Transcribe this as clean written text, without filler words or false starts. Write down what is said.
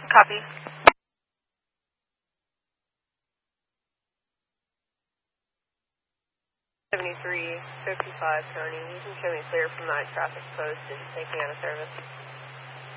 Copy. 7355 Tony. You can show me clear from that traffic post and taking out of service.